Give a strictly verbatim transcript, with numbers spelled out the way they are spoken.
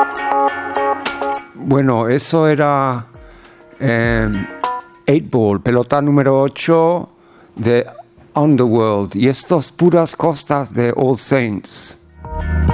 Bueno, eso era eh, eight ball, pelota número ocho de Underworld. Y estos puras costas de All Saints.